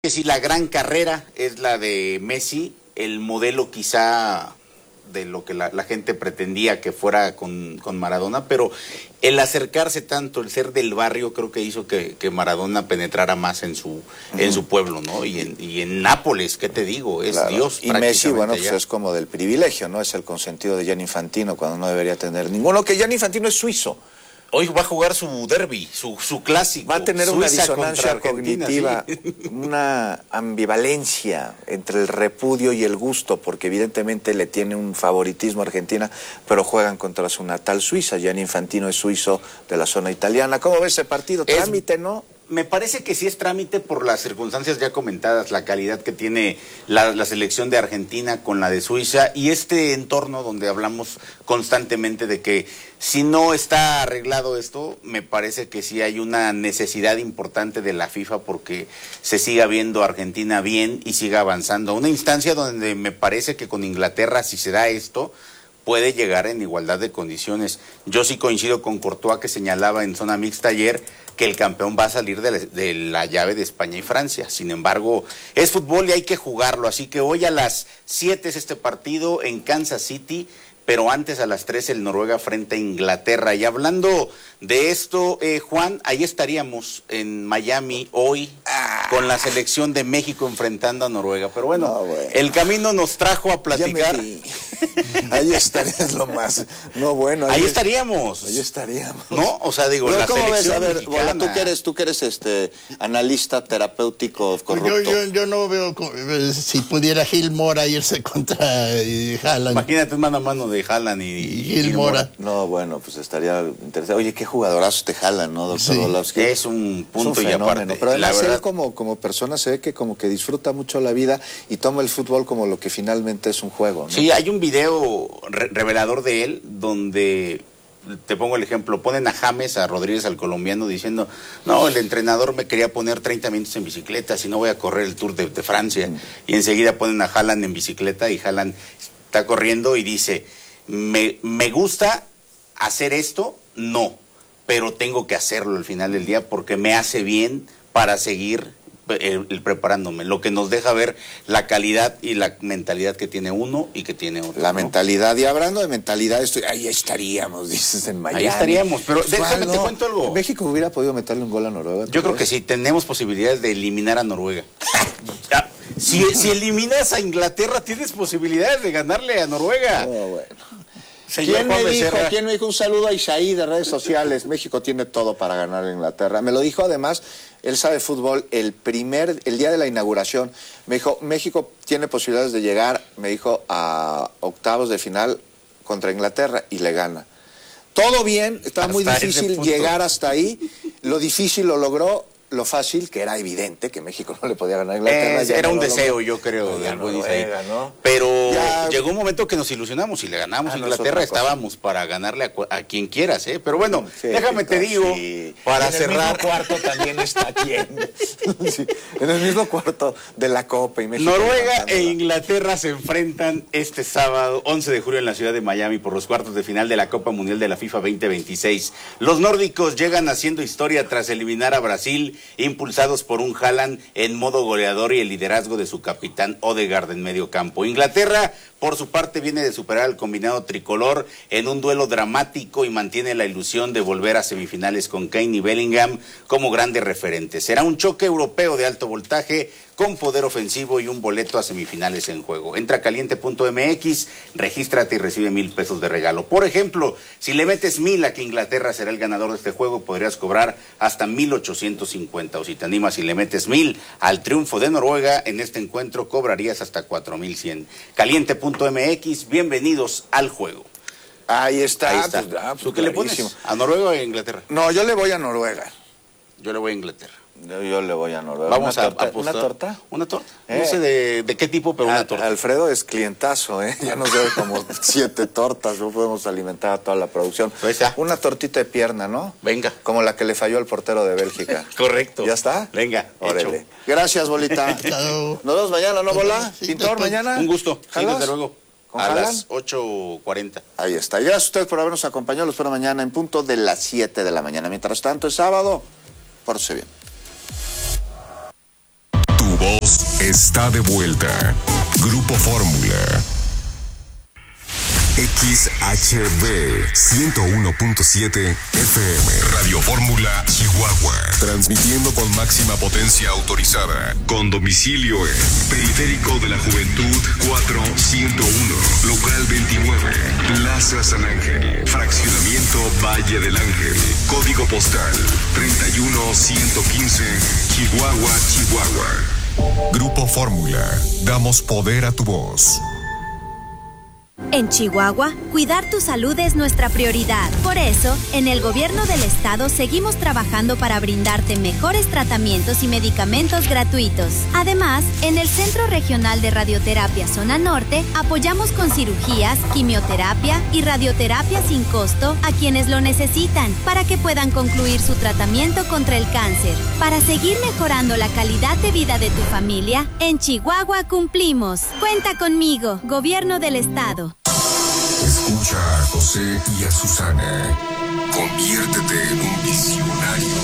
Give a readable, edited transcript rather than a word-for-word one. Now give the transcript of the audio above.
Que si la gran carrera es la de Messi, el modelo quizá de lo que la gente pretendía que fuera con Maradona, pero el acercarse tanto, el ser del barrio, creo que hizo que Maradona penetrara más en su pueblo, ¿no? Y en Nápoles, ¿qué te digo? Es claro. Dios. Y Messi, bueno, pues es como del privilegio, ¿no? Es el consentido de Gianni Infantino cuando no debería tener ninguno, que Gianni Infantino es suizo. Hoy va a jugar su derbi, su clásico. Va a tener una disonancia cognitiva, ¿sí? Una ambivalencia entre el repudio y el gusto, porque evidentemente le tiene un favoritismo a Argentina, pero juegan contra su natal Suiza. Gianni Infantino es suizo de la zona italiana. ¿Cómo ves ese partido? Trámite, ¿no? Me parece que sí es trámite por las circunstancias ya comentadas, la calidad que tiene la selección de Argentina con la de Suiza y este entorno donde hablamos constantemente de que si no está arreglado esto, me parece que sí hay una necesidad importante de la FIFA porque se siga viendo a Argentina bien y siga avanzando a una instancia donde me parece que con Inglaterra, si se da esto, puede llegar en igualdad de condiciones. Yo sí coincido con Courtois, que señalaba en zona mixta ayer que el campeón va a salir de la llave de España y Francia. Sin embargo, es fútbol y hay que jugarlo. Así que hoy a las 7 es este partido en Kansas City, pero antes a las 3 el Noruega frente a Inglaterra. Y hablando de esto, Juan, ahí estaríamos en Miami hoy con la selección de México enfrentando a Noruega. Pero bueno, el camino nos trajo a platicar. Ahí estarías lo más. No, bueno. Ahí estaríamos. Ahí estaríamos. No, o sea, digo, la ¿cómo selección ves? A ver, mexicana. Bola, tú que eres analista terapéutico corrupto. Yo no veo si pudiera Gil Mora irse contra Haaland. Imagínate un mano a mano de Haaland y Gil Mora. No, bueno, pues estaría interesante. Oye, qué jugadorazos te jalan, ¿no, doctor Orlovsky? Es un punto es un y aparte. Pero además la verdad, él como persona se ve que como que disfruta mucho la vida y toma el fútbol como lo que finalmente es un juego, ¿no? Sí, hay un video revelador de él donde, te pongo el ejemplo, ponen a James, a Rodríguez, al colombiano, diciendo, no, el entrenador me quería poner 30 minutos en bicicleta, si no voy a correr el Tour de Francia. Y enseguida ponen a Haaland en bicicleta y Haaland está corriendo y dice, me gusta hacer esto, no, pero tengo que hacerlo al final del día porque me hace bien para seguir preparándome, lo que nos deja ver la calidad y la mentalidad que tiene uno y que tiene otro. La mentalidad, y hablando de mentalidad, ahí estaríamos, dices, en Miami. Ahí estaríamos, pero déjame, te cuento algo. ¿México hubiera podido meterle un gol a Noruega? Yo creo que sí, tenemos posibilidades de eliminar a Noruega. Si eliminas a Inglaterra, tienes posibilidades de ganarle a Noruega. Bueno. ¿Quién me dijo? Un saludo a Isaí de redes sociales. México tiene todo para ganar a Inglaterra. Me lo dijo además, él sabe fútbol, el día de la inauguración. Me dijo, México tiene posibilidades de llegar, me dijo, a octavos de final contra Inglaterra y le gana. Todo bien, estaba muy difícil llegar hasta ahí. Lo difícil lo logró. Lo fácil, que era evidente que México no le podía ganar a Inglaterra. Era un deseo, yo creo, de algo dice ahí. ¿No? Pero llegó un momento que nos ilusionamos y le ganamos a Inglaterra, estábamos para ganarle a quien quieras, ¿eh? Pero bueno, déjame te digo, para cerrar. En el mismo cuarto también está quien. Sí, en el mismo cuarto de la Copa y México. Noruega e Inglaterra se enfrentan este sábado, 11 de julio, en la ciudad de Miami por los cuartos de final de la Copa Mundial de la FIFA 2026. Los nórdicos llegan haciendo historia tras eliminar a Brasil, impulsados por un Haaland en modo goleador y el liderazgo de su capitán Odegaard en medio campo. Inglaterra, por su parte, viene de superar al combinado tricolor en un duelo dramático y mantiene la ilusión de volver a semifinales con Kane y Bellingham como grandes referentes. Será un choque europeo de alto voltaje con poder ofensivo y un boleto a semifinales en juego. Entra a caliente.mx, regístrate y recibe $1,000 de regalo. Por ejemplo, si le metes 1,000 a que Inglaterra será el ganador de este juego, podrías cobrar hasta 1,850. O si te animas y le metes 1,000 al triunfo de Noruega, en este encuentro cobrarías hasta 4,100. Caliente.mx, bienvenidos al juego. Ahí está. Ahí está. ¿Tú qué le pones? ¿A Noruega o a Inglaterra? No, yo le voy a Noruega. Yo le voy a Inglaterra. Yo le voy a Noruega. Vamos a apostar. ¿Una torta? Una torta. No sé de qué tipo, pero una torta. Alfredo es clientazo, ¿eh? Ya nos debe como 7 tortas. No podemos alimentar a toda la producción. Una tortita de pierna, ¿no? Venga. Como la que le falló al portero de Bélgica. Correcto. ¿Ya está? Venga. Órale. Hecho. Gracias, Bolita. Nos vemos mañana, ¿no, Bola? Sí, ¿Pintor mañana? Un gusto. Sí, desde luego. A Haaland? las 8:40. Ahí está. Gracias a ustedes por habernos acompañado. Los espero mañana en punto de las 7 de la mañana. Mientras tanto, es sábado. Pórtese bien. voz está de vuelta. Grupo Fórmula. XHB 101.7 FM. Radio Fórmula Chihuahua. Transmitiendo con máxima potencia autorizada. Con domicilio en Periférico de la Juventud 4101. Local 29. Plaza San Ángel. Fraccionamiento Valle del Ángel. Código postal 31115. Chihuahua, Chihuahua. Grupo Fórmula. Damos poder a tu voz. En Chihuahua, cuidar tu salud es nuestra prioridad. Por eso, en el gobierno del estado seguimos trabajando para brindarte mejores tratamientos y medicamentos gratuitos. Además, en el Centro Regional de Radioterapia Zona Norte, apoyamos con cirugías, quimioterapia y radioterapia sin costo a quienes lo necesitan para que puedan concluir su tratamiento contra el cáncer. Para seguir mejorando la calidad de vida de tu familia, en Chihuahua cumplimos. Cuenta conmigo, Gobierno del Estado. Escucha a José y a Susana. Conviértete en un visionario.